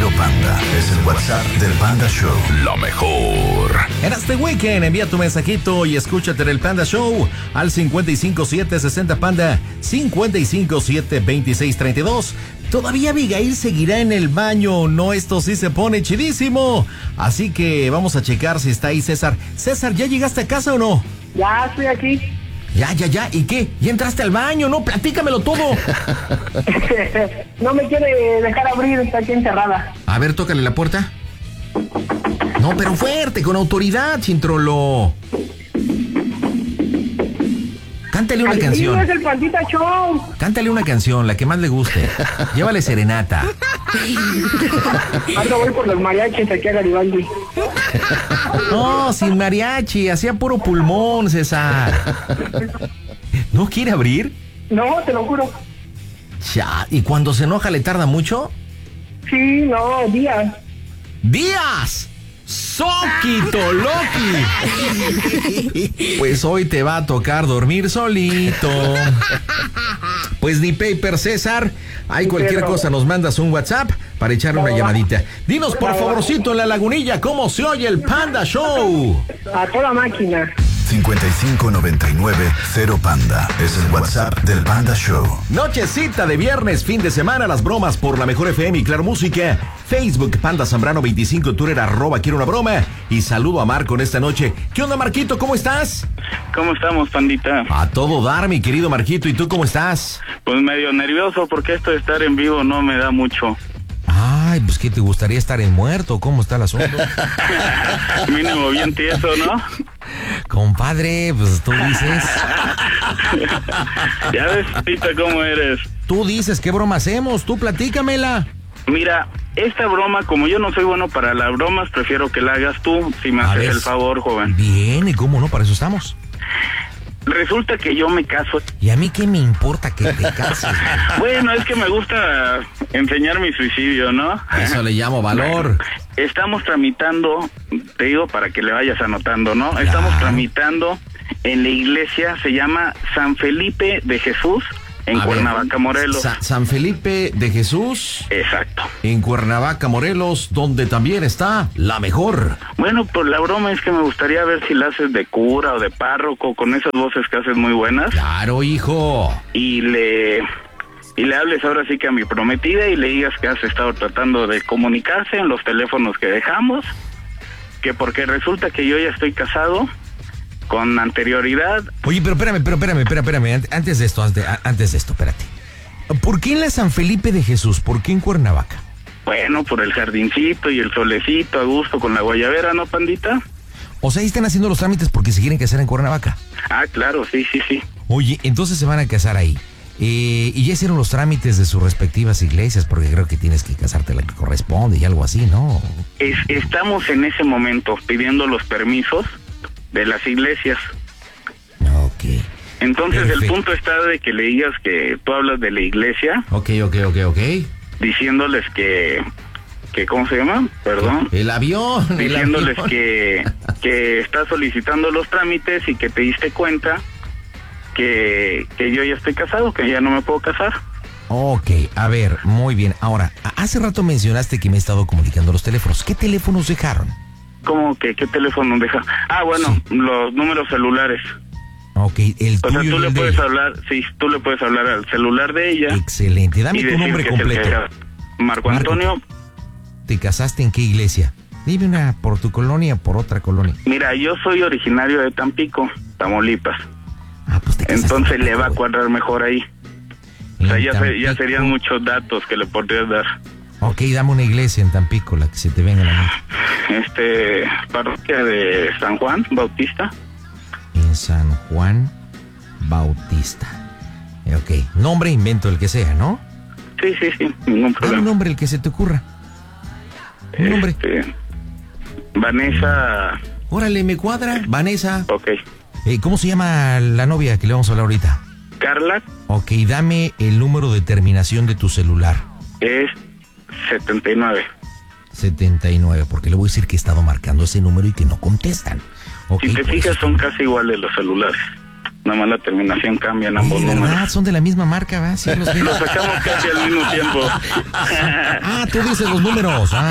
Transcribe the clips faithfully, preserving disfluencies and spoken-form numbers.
Cero Panda. Es el WhatsApp del Panda Show. Lo mejor. En este weekend envía tu mensajito y escúchate en el Panda Show al cincuenta y cinco siete sesenta Panda, cincuenta y cinco siete veintiséis treinta y dos. Todavía Abigail seguirá en el baño, no, esto sí se pone chidísimo. Así que vamos a checar si está ahí César. César, ¿ya llegaste a casa o no? Ya estoy aquí. Ya, ya, ya. ¿Y qué? ¿Ya entraste al baño? No, platícamelo todo. No me quiere dejar abrir, está aquí encerrada. A ver, tócale la puerta. No, pero fuerte, con autoridad, Chintrolo. Cántale una Aquí canción. es el Pandita Show. Cántale una canción, la que más le guste. Llévale serenata. Ando voy por los mariachis aquí a Garibaldi. No, sin mariachi, hacía puro pulmón, César. ¿No quiere abrir? No, te lo juro. Ya, ¿y cuando se enoja le tarda mucho? Sí, no, días. ¡Días! ¡Soquito Loki! Pues hoy te va a tocar dormir solito. Pues ni paper, César. Hay cualquier cosa, nos mandas un WhatsApp para echarle una llamadita. Dinos por favorcito en la lagunilla cómo se oye el Panda Show. A toda máquina. cincuenta y cinco noventa y nueve Cero Panda. Es el WhatsApp del Panda Show. Nochecita de viernes, fin de semana, las bromas por la mejor F M y Claro Música. Facebook, Panda Zambrano veinticinco, Twitter, arroba quiero una broma. Y saludo a Marco en esta noche. ¿Qué onda, Marquito? ¿Cómo estás? ¿Cómo estamos, Pandita? A todo dar, mi querido Marquito. ¿Y tú cómo estás? Pues medio nervioso porque esto de estar en vivo no me da mucho. Ay, pues ¿qué te gustaría estar en muerto? ¿Cómo está el asunto? Mínimo bien tieso, ¿no? Compadre, pues tú dices. Ya ves, Pandita, cómo eres. Tú dices, ¿qué broma hacemos? Tú platícamela. Mira, esta broma, como yo no soy bueno para las bromas, prefiero que la hagas tú, si me haces el favor, joven. Bien, ¿y cómo no? Para eso estamos. Resulta que yo me caso. ¿Y a mí qué me importa que te cases? Bueno, es que me gusta enseñar mi suicidio, ¿no? Eso le llamo valor. Estamos tramitando, te digo para que le vayas anotando, ¿no? Claro. Estamos tramitando en la iglesia, se llama San Felipe de Jesús, en A ver, Cuernavaca, Morelos. Sa- San Felipe de Jesús. Exacto. En Cuernavaca, Morelos, donde también está la mejor. Bueno, pues la broma es que me gustaría ver si la haces de cura o de párroco, con esas voces que haces muy buenas. Claro, hijo. Y le... Y le hables ahora sí que a mi prometida y le digas que has estado tratando de comunicarse en los teléfonos que dejamos, que porque resulta que yo ya estoy casado con anterioridad. Oye, pero espérame, pero espérame, espérame, espérame. Antes de esto, antes, antes de esto, espérate. ¿Por qué en la San Felipe de Jesús? ¿Por qué en Cuernavaca? Bueno, por el jardincito y el solecito a gusto con la guayabera, ¿no, Pandita? O sea, ahí están haciendo los trámites porque se quieren casar en Cuernavaca. Ah, claro, sí, sí, sí. Oye, entonces se van a casar ahí. Eh, y ya hicieron los trámites de sus respectivas iglesias, porque creo que tienes que casarte la que corresponde y algo así, ¿no? Es, estamos en ese momento pidiendo los permisos de las iglesias. Ok. Entonces Perfecto. el punto está de que le digas que tú hablas de la iglesia, Ok, ok, ok, ok. diciéndoles que, que ¿cómo se llama? Perdón. El avión. el Diciéndoles avión. que, que estás solicitando los trámites y que te diste cuenta que, que yo ya estoy casado, que ya no me puedo casar. Ok, a ver, muy bien. Ahora, a- hace rato mencionaste que me he estado comunicando los teléfonos. ¿Qué teléfonos dejaron? ¿Cómo que qué teléfono deja? Ah, bueno, los números celulares. Ok, el O tuyo sea, tú y le el de puedes ella. hablar, sí, tú le puedes hablar al celular de ella. Excelente, dame y tu decir nombre que es el completo. que deja. Marco Antonio. ¿Te casaste en qué iglesia? Dime una por tu colonia o por otra colonia. Mira, yo soy originario de Tampico, Tamaulipas. Ah, pues te casaste Entonces en le va a Tampico, cuadrar mejor ahí. O sea, en ya, se- ya Tampico. serían muchos datos que le podrías dar. Ok, dame una iglesia en Tampico, la que se te venga a la mente. Este, parroquia de San Juan Bautista. En San Juan Bautista. Eh, Ok, nombre invento el que sea, ¿no? Sí, sí, sí, ningún Dame un problema. nombre el que se te ocurra. Un nombre. Este, Vanessa, Órale, me cuadra. Vanessa. ok. Eh, ¿Cómo se llama la novia que le vamos a hablar ahorita? Carla Ok, dame el número de terminación de tu celular. es setenta y nueve. setenta y nueve, porque le voy a decir que he estado marcando ese número y que no contestan. Ok, Si te por fijas eso- son casi iguales los celulares. Nada más la terminación cambia en ambos Oye, números. ¿verdad? Son de la misma marca, ¿verdad? Sí, los Los sacamos casi al mismo tiempo. Ah, tú dices los números. Ah.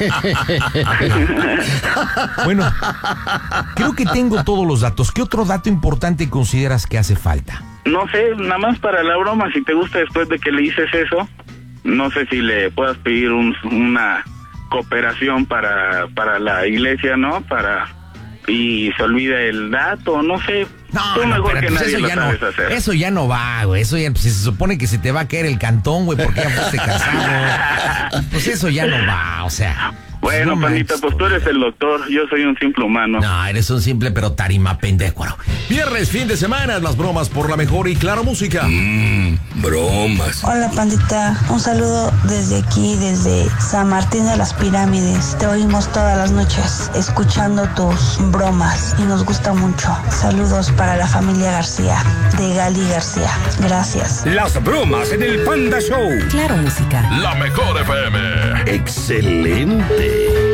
Bueno, creo que tengo todos los datos. ¿Qué otro dato importante consideras que hace falta? No sé, nada más para la broma, si te gusta después de que le dices eso, no sé si le puedas pedir un, una cooperación para, para la iglesia, ¿no? Para... y se olvida el dato, no sé. No, Tú no, mejor pero que pues nadie eso lo ya no, sabes hacer. eso ya no va, güey, eso ya, pues, se supone que se te va a caer el cantón, güey, porque ya fuiste casado, pues eso ya no va, o sea. Bueno, no Pandita, manches, pues tú eres el doctor, yo soy un simple humano. No, eres un simple pero tarima pendecuaro. Viernes, fin de semana, las bromas por la mejor y clara música. Mmm, bromas. Hola, Pandita, un saludo desde aquí, desde San Martín de las Pirámides. Te oímos todas las noches escuchando tus bromas y nos gusta mucho. Saludos para la familia García, de Gali García. Gracias. Las bromas en el Panda Show. Claro, música. La mejor F M. Excelente.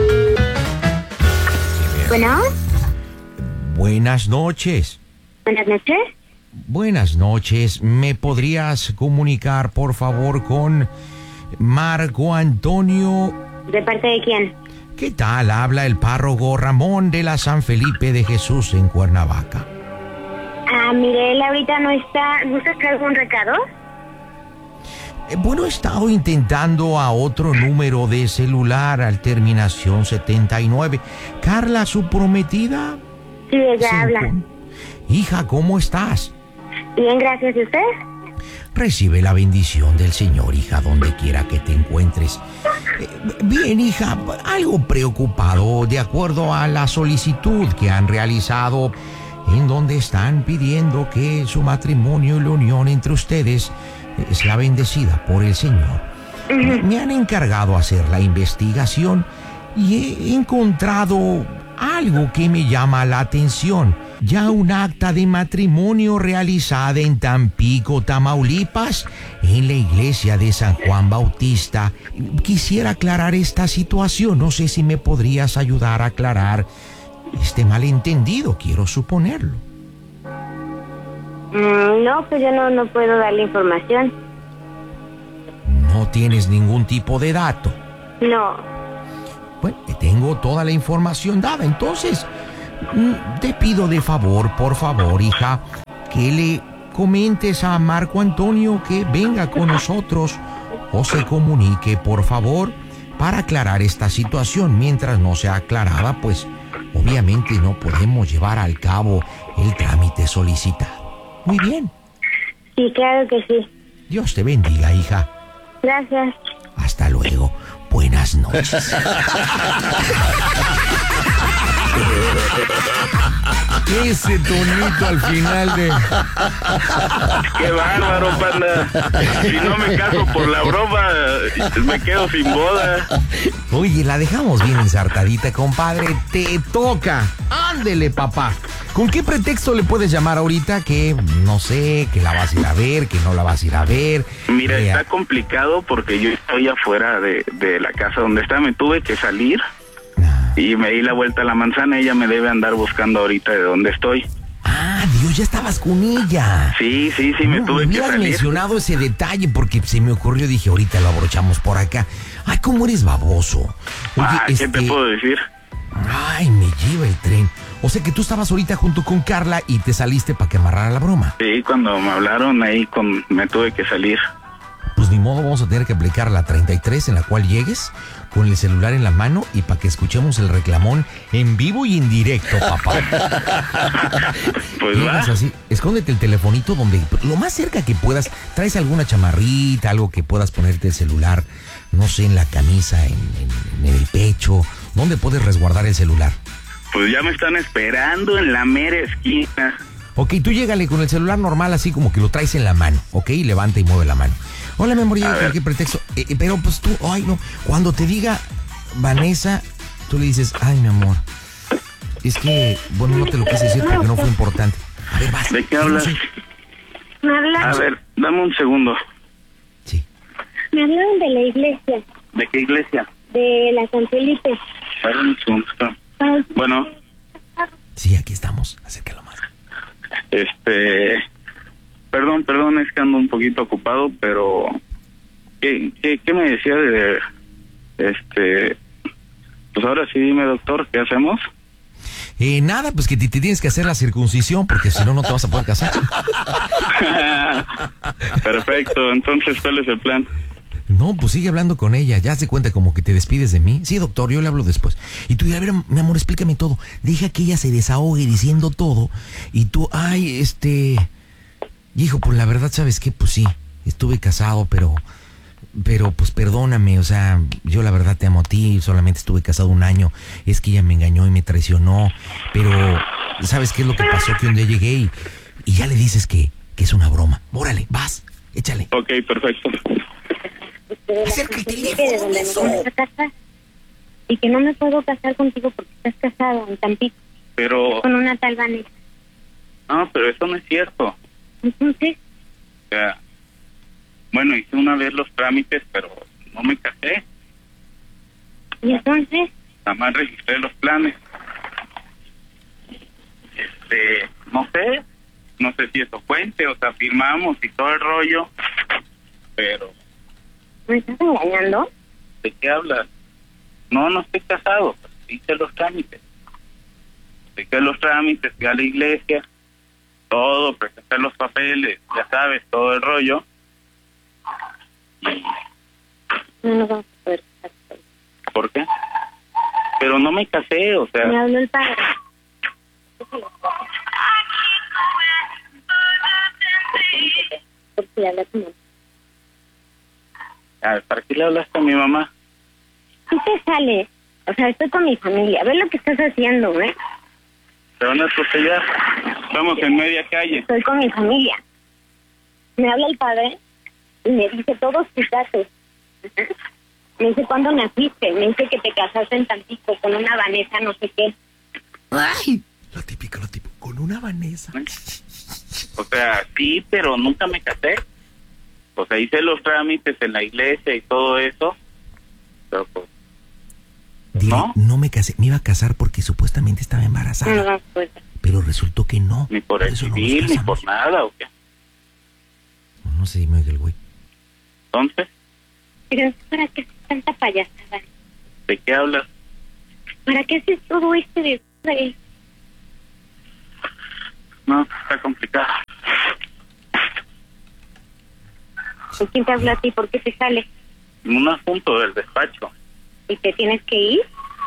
Bueno, Buenas noches. buenas noches. Buenas noches. ¿Me podrías comunicar, por favor, con Marco Antonio? ¿De parte de quién? ¿Qué tal? Habla el párroco Ramón de la San Felipe de Jesús en Cuernavaca. Ah, mire, él ahorita no está. ¿Gusta que algún recado? Eh, Bueno, he estado intentando a otro número de celular al terminación setenta y nueve. Carla, su prometida. Sí, ella se habla. encon- Hija, ¿cómo estás? Bien, gracias. ¿Y usted? Recibe la bendición del Señor, hija, donde quiera que te encuentres. Eh, Bien, hija, algo preocupado de acuerdo a la solicitud que han realizado, en donde están pidiendo que su matrimonio y la unión entre ustedes eh, sea bendecida por el Señor. Me han encargado hacer la investigación y he encontrado algo que me llama la atención. Ya un acta de matrimonio realizada en Tampico, Tamaulipas, en la iglesia de San Juan Bautista. Quisiera aclarar esta situación. No sé si me podrías ayudar a aclarar este malentendido, quiero suponerlo. Mm, no, pues yo no, no puedo darle información. No tienes ningún tipo de dato. No. Bueno, te tengo toda la información dada, entonces mm, te pido de favor, por favor, hija, que le comentes a Marco Antonio que venga con nosotros o se comunique, por favor, para aclarar esta situación. Mientras no sea aclarada, pues obviamente no podemos llevar al cabo el trámite solicitado. Muy bien. Sí, claro que sí. Dios te bendiga, hija. Gracias. Hasta luego. Buenas noches. Ese tonito al final de... Qué bárbaro, Panda. Si no me caso por la broma, me quedo sin boda. Oye, la dejamos bien ensartadita, compadre. Te toca. Ándele, papá. ¿Con qué pretexto le puedes llamar ahorita? Que no sé, que la vas a ir a ver, que no la vas a ir a ver. Mira, Eh, está complicado porque yo estoy afuera de, de la casa donde está. Me tuve que salir y me di la vuelta a la manzana. Ella me debe andar buscando ahorita de dónde estoy. Ah, Dios, ya estabas con ella. Sí, sí, sí, me No, tuve que hubieras salir. mencionado ese detalle porque se me ocurrió. Dije, ahorita lo abrochamos por acá. Ay, cómo eres baboso. Oye, Ah, ¿qué te este... puedo decir? Ay, me lleva el tren. O sea que tú estabas ahorita junto con Carla y te saliste para que amarrara la broma. Sí, cuando me hablaron ahí con, me tuve que salir. Pues ni modo, vamos a tener que aplicar la treinta y tres en la cual llegues con el celular en la mano y para que escuchemos el reclamón en vivo y en directo, papá. Pues va. Llegas así, escóndete el telefonito donde lo más cerca que puedas. Traes alguna chamarrita, algo que puedas ponerte el celular, no sé, en la camisa, en, en, en el pecho. ¿Dónde puedes resguardar el celular? Pues ya me están esperando en la mera esquina. Ok, tú llégale con el celular normal, así como que lo traes en la mano, ok, levanta y mueve la mano. Hola, mi amor, A llega ver. cualquier pretexto. Eh, eh, pero pues tú, ay no, cuando te diga Vanessa, tú le dices, ay mi amor, es que, bueno, no te lo quise decir porque no fue importante. A ver, vas. ¿De qué hablas? Me hablaron, A ver, dame un segundo. Sí. me hablaron de la iglesia, ¿De qué iglesia? de la San Felipe. A ver, un segundo. Bueno, Sí, aquí estamos, acércalo más. este... Este, pues ahora sí dime, doctor, ¿qué hacemos? Eh, nada, pues que te, te tienes que hacer la circuncisión, porque si no, no te vas a poder casar. Perfecto, entonces, ¿cuál es el plan? No, pues sigue hablando con ella, ya se cuenta como que te despides de mí. Sí, doctor, yo le hablo después. Y tú, a ver, mi amor, explícame todo. Deja que ella se desahogue diciendo todo. Y tú, ay, este... Hijo, pues la verdad, ¿sabes qué? Pues sí, estuve casado, pero... Pero, pues perdóname, o sea, yo la verdad te amo a ti, solamente estuve casado un año. Es que ella me engañó y me traicionó. Pero, ¿sabes qué es lo que pasó? Que un día llegué y, y ya le dices que, que es una broma. Órale, vas, échale. Ok, perfecto. Acerca el teléfono, de donde me voy a casar. Y que no me puedo casar contigo porque estás casado en Tampico. Pero... Con una tal Vanessa. No, pero eso no es cierto. Entonces... O sea... Bueno, hice una vez los trámites, pero no me casé. ¿Y entonces? Nada más registré los planes. Este, no sé, no sé si eso cuente, o sea, firmamos y todo el rollo, pero... ¿Me estás engañando? ¿De qué hablas? No, no estoy casado, hice los trámites. Hice los trámites, fui a la iglesia, todo, presenté los papeles, ya sabes, todo el rollo. No nos vamos a poder casar. ¿Por qué? Pero no me casé, o sea... Me habló el padre. ¿Por qué le hablas a tu mamá? A ver, ¿para qué le hablaste a mi mamá? Tú te sales. O sea, estoy con mi familia. Ve lo que estás haciendo, ¿eh? ¿Te van a atropellar? Estamos en media calle. Estoy con mi familia. Me habla el padre y me dice todos tus datos. Me dice cuándo naciste. Me dice que te casaste en Tampico con una Vanessa, no sé qué. ¡Ay! Lo típico, lo típico. Con una Vanessa. O sea, sí, pero nunca me casé. O sea, hice los trámites en la iglesia y todo eso. Pero pues... Dile, ¿no? No me casé. Me iba a casar porque supuestamente estaba embarazada. No, no, pues. Pero resultó que no. Ni por el eso no civil, nos ni casamos. por nada, ¿o qué? No, no sé, me oiga el güey. Entonces, Pero ¿para qué haces tanta payasada? ¿de qué hablas? ¿Para qué haces todo este de... No, está complicado. ¿Y quién te habla a ti? ¿Por qué te sales? Un asunto del despacho. ¿Y te tienes que ir?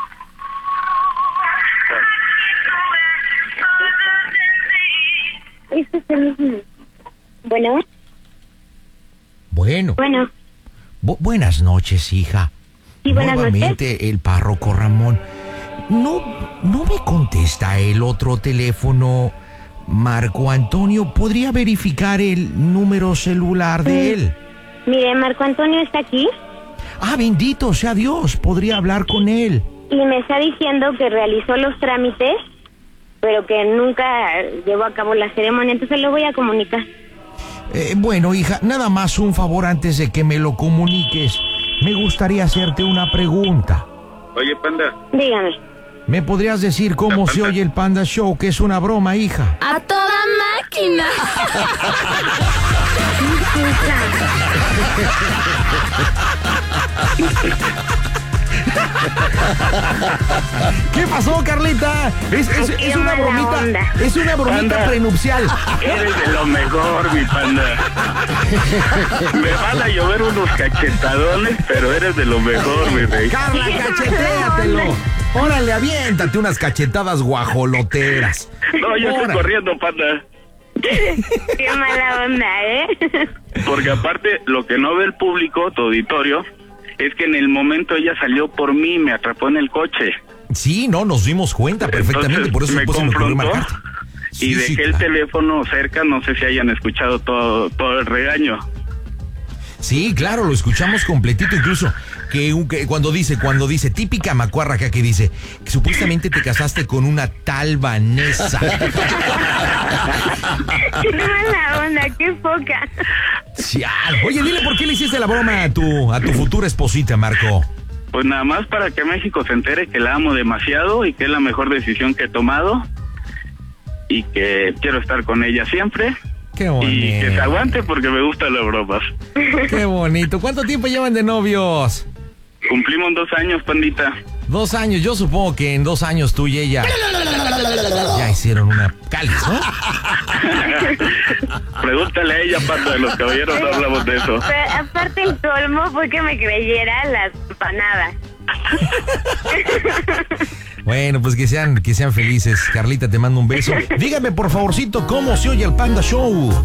Eso es el mismo. Bueno, Bueno. bueno. Bu- buenas noches, hija. Sí, buenas Nuevamente noches. el párroco Ramón. No, no me contesta el otro teléfono. Marco Antonio, ¿podría verificar el número celular de él? Mire, Marco Antonio está aquí Ah, bendito sea Dios, podría hablar con él. y me está diciendo que realizó los trámites, pero que nunca llevó a cabo la ceremonia, entonces lo voy a comunicar. Eh, bueno, hija, nada más un favor antes de que me lo comuniques. Me gustaría hacerte una pregunta. Oye, Panda, Dígame. ¿Me podrías decir cómo se oye el Panda Show? Que es una broma, hija. ¡A toda máquina! ¿Qué pasó, Carlita? Es, es, Ay, qué es una mala bromita. onda. Es una bromita Panda. prenupcial. eres de lo mejor, mi Panda. Me van a llover unos cachetadones, pero eres de lo mejor, mi rey. Carla, cachetéatelo. Órale, aviéntate unas cachetadas guajoloteras. No, yo estoy Órale. corriendo, Panda. Qué mala onda, ¿eh? Porque aparte, lo que no ve el público, tu auditorio, es que en el momento ella salió por mí, me atrapó en el coche. Sí, no, nos dimos cuenta perfectamente, Entonces, por eso me pues, se me ocurrió confrontó marcarte. y Sí, dejé sí, el claro. teléfono cerca, no sé si hayan escuchado todo, todo el regaño. Sí, claro, lo escuchamos completito, incluso que, un- que cuando dice, cuando dice, típica macuarra acá que dice, que supuestamente te casaste con una tal Vanessa. Qué mala onda, qué poca. Sí, ah, oye, dile por qué le hiciste la broma a tu, a tu futura esposita, Marco. Pues nada más para que México se entere que la amo demasiado y que es la mejor decisión que he tomado y que quiero estar con ella siempre Qué y que se bonito. aguante porque me gustan las bromas. Qué bonito. ¿Cuánto tiempo llevan de novios? Cumplimos dos años, pandita. Dos años, yo supongo que en dos años tú y ella ya hicieron una cáliz, ¿no? Pregúntale a ella, Pato, de los caballeros no hablamos de eso. Pero aparte el colmo fue que me creyera las empanadas. Bueno, pues que sean, que sean felices. Carlita, te mando un beso. Dígame, por favorcito, ¿cómo se oye el Panda Show?